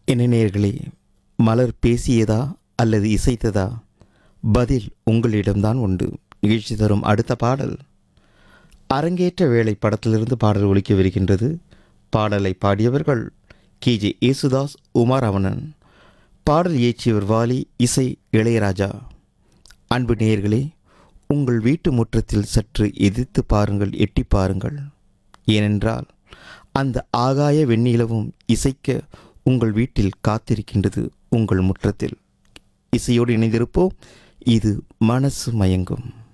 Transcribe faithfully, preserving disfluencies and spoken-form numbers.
என்ன நேயர்களே, மலர் பேசியதா அல்லது இசைத்ததா? பதில் உங்களிடம்தான் உண்டு. நிகழ்ச்சி தரும் அடுத்த பாடல் அரங்கேற்ற வேளை படத்திலிருந்து பாடல் ஒலிக்கவிருக்கின்றது. பாடலை பாடியவர்கள் கே ஜே ஏசுதாஸ், உமாராவணன். பாடல் இயற்றியவர் வாலி, இசை இளையராஜா. அன்பு நேயர்களே, உங்கள் வீட்டு முற்றத்தில் சற்று எதிர்த்து பாருங்கள், எட்டி பாருங்கள். ஏனென்றால் அந்த ஆகாய வெண்ணிலவும் இசைக்க உங்கள் வீட்டில் காத்திருக்கின்றது, உங்கள் முற்றத்தில். இசையோடு இணைந்திருப்போம். இது மனசு மயங்கும்.